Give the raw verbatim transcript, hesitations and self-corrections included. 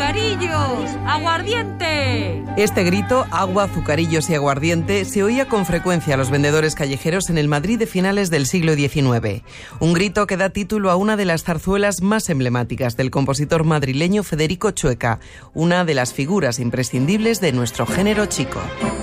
¡Azucarillos! ¡Aguardiente! Este grito, agua, azucarillos y aguardiente, se oía con frecuencia a los vendedores callejeros en el Madrid de finales del siglo diecinueve. Un grito que da título a una de las zarzuelas más emblemáticas del compositor madrileño Federico Chueca, una de las figuras imprescindibles de nuestro género chico.